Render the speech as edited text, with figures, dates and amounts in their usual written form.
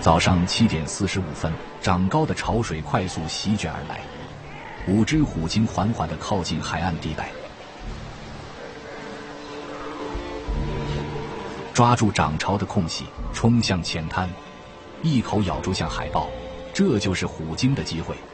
早上7点45分，涨高的潮水快速席卷而来，5只虎鲸缓缓地靠近海岸地带，抓住涨潮的空隙，冲向浅滩，一口咬住向海豹。这就是虎鲸的机会。